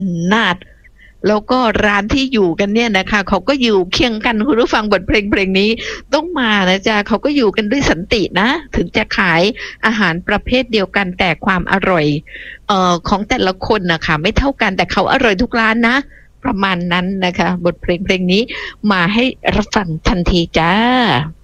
นาถแล้วก็ร้านที่อยู่กันเนี่ยนะคะเขาก็อยู่เคียงกันคุณผู้ฟังบทเพลงนี้ต้องมานะจ๊ะเขาก็อยู่กันด้วยสันตินะถึงจะขายอาหารประเภทเดียวกันแต่ความอร่อยของแต่ละคนนะคะไม่เท่ากันแต่เขาอร่อยทุกร้านนะประมาณนั้นนะคะบทเพลงนี้มาให้รับฟังทันทีจ้า